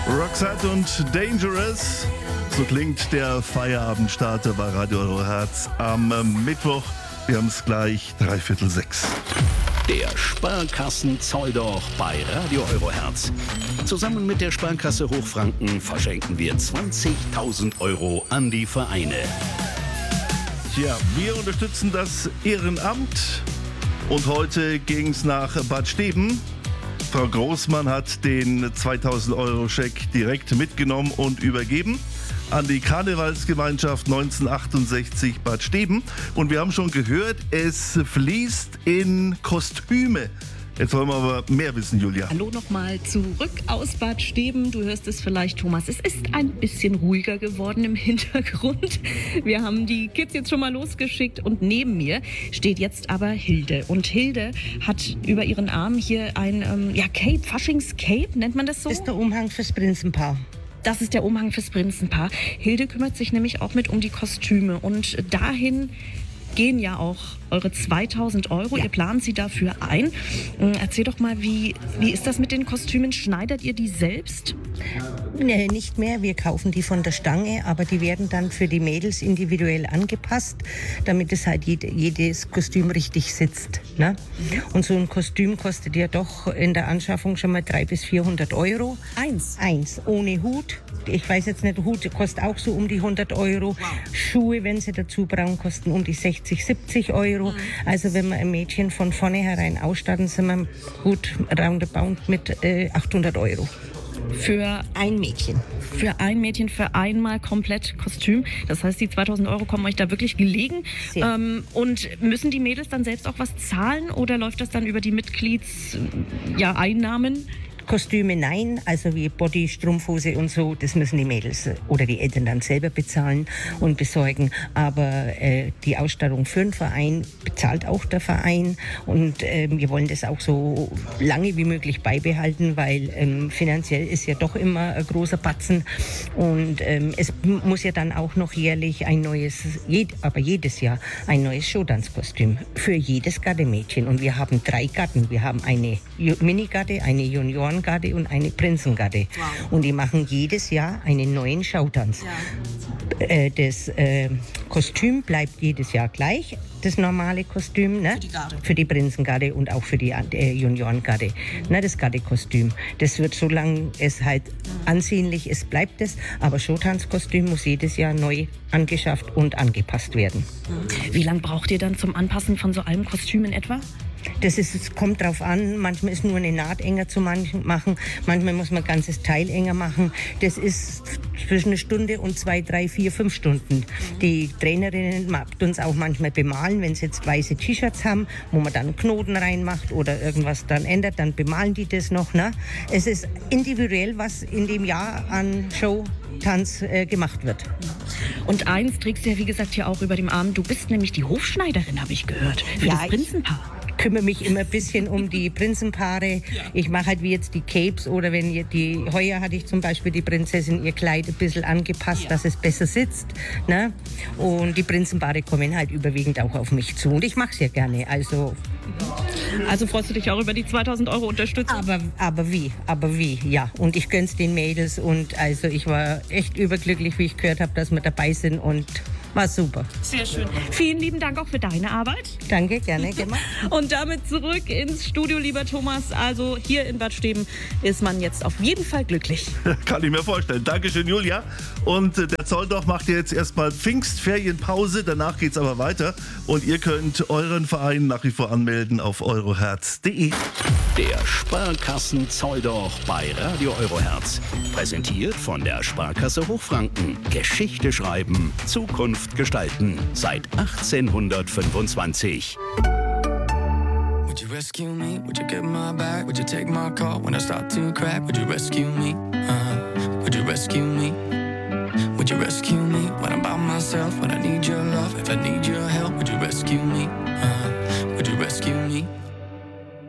Roxette und Dangerous. So klingt der Feierabendstarter bei Radio Euro Herz am Mittwoch. Wir haben es gleich 5:45. Der Sparkassen-Zolldoch bei Radio Euro Herz. Zusammen mit der Sparkasse Hochfranken verschenken wir 20.000 Euro an die Vereine. Tja, wir unterstützen das Ehrenamt und heute ging es nach Bad Steben. Frau Großmann hat den 2.000 Euro Scheck direkt mitgenommen und übergeben an die Karnevalsgemeinschaft 1968 Bad Steben. Und wir haben schon gehört, es fließt in Kostüme. Jetzt wollen wir aber mehr wissen, Julia. Hallo nochmal zurück aus Bad Steben. Du hörst es vielleicht, Thomas. Es ist ein bisschen ruhiger geworden im Hintergrund. Wir haben die Kids jetzt schon mal losgeschickt und neben mir steht jetzt aber Hilde. Und Hilde hat über ihren Arm hier ein Cape, Faschingscape, nennt man das so? Das ist der Umhang fürs Prinzenpaar. Das ist der Umhang fürs Prinzenpaar. Hilde kümmert sich nämlich auch mit um die Kostüme und dahin gehen ja auch eure 2.000 Euro. Ja. Ihr plant sie dafür ein. Erzähl doch mal, wie ist das mit den Kostümen? Schneidert ihr die selbst? Nee, nicht mehr. Wir kaufen die von der Stange, aber die werden dann für die Mädels individuell angepasst, damit es halt jedes Kostüm richtig sitzt. Ne? Und so ein Kostüm kostet ja doch in der Anschaffung schon mal 300 bis 400 Euro. Eins, ohne Hut. Ich weiß jetzt nicht, Hut kostet auch so um die 100 Euro. Wow. Schuhe, wenn sie dazu brauchen, kosten um die 60, 70 Euro. Also wenn wir ein Mädchen von vornherein ausstatten, sind wir gut roundabout mit 800 Euro. Für ein Mädchen. Für ein Mädchen, für einmal komplett Kostüm. Das heißt, die 2.000 Euro kommen euch da wirklich gelegen. Und müssen die Mädels dann selbst auch was zahlen oder läuft das dann über die Einnahmen? Kostüme nein, also wie Body, Strumpfhose und so, das müssen die Mädels oder die Eltern dann selber bezahlen und besorgen. Aber die Ausstattung für den Verein bezahlt auch der Verein und wir wollen das auch so lange wie möglich beibehalten, weil finanziell ist ja doch immer ein großer Batzen und es muss ja dann auch noch jährlich jedes Jahr ein neues Showdance-Kostüm für jedes Gardemädchen und wir haben 3 Garden. Wir haben eine Minigarde, eine Juniorengarde und eine Prinzengarde. Wow. Und die machen jedes Jahr einen neuen Showtanz. Ja. Das Kostüm bleibt jedes Jahr gleich, das normale Kostüm, ne? Für die Prinzengarde und auch für die Juniorengarde. Ne, das Gardekostüm. Das wird, solange es halt ansehnlich ist, bleibt es. Aber Showtanzkostüm muss jedes Jahr neu angeschafft und angepasst werden. Wie lange braucht ihr dann zum Anpassen von so einem Kostüm in etwa? Es kommt drauf an, manchmal ist nur eine Naht enger zu machen, manchmal muss man ein ganzes Teil enger machen. Das ist zwischen 1 Stunde und 2, 3, 4, 5 Stunden. Die Trainerinnen tun uns auch manchmal bemalen, wenn sie jetzt weiße T-Shirts haben, wo man dann einen Knoten reinmacht oder irgendwas dann ändert, dann bemalen die das noch. Ne? Es ist individuell, was in dem Jahr an Showtanz gemacht wird. Und eins trägst du ja, wie gesagt, hier auch über dem Arm. Du bist nämlich die Hofschneiderin, habe ich gehört, für das Prinzenpaar. Ich kümmere mich immer ein bisschen um die Prinzenpaare. Ich mache halt wie jetzt die Capes oder heuer hatte ich zum Beispiel die Prinzessin ihr Kleid ein bisschen angepasst, dass es besser sitzt. Ne? Und die Prinzenpaare kommen halt überwiegend auch auf mich zu und ich mache es ja gerne. Also freust du dich auch über die 2.000 Euro Unterstützung? Aber wie, ja. Und ich gönn's den Mädels und also ich war echt überglücklich, wie ich gehört habe, dass wir dabei sind und war super. Sehr schön. Vielen lieben Dank auch für deine Arbeit. Danke, gerne gemacht. Und damit zurück ins Studio, lieber Thomas. Also hier in Bad Steben ist man jetzt auf jeden Fall glücklich. Kann ich mir vorstellen. Dankeschön, Julia. Und der Zolldoch macht jetzt erstmal Pfingstferienpause. Danach geht's aber weiter. Und ihr könnt euren Verein nach wie vor anmelden auf euroherz.de. Der Sparkassen-Zolldoch bei Radio Euro Herz. Präsentiert von der Sparkasse Hochfranken. Geschichte schreiben, Zukunft gestalten. Seit 1825. Would you rescue me? Would you get my back? Would you take my call when I start to crack? Would you rescue me?